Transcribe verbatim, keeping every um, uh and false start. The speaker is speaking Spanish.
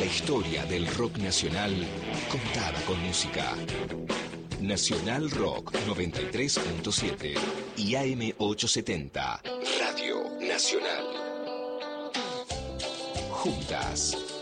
La historia del rock nacional contada con música. Nacional Rock noventa y tres punto siete y A M ochocientos setenta. Radio Nacional. Juntas,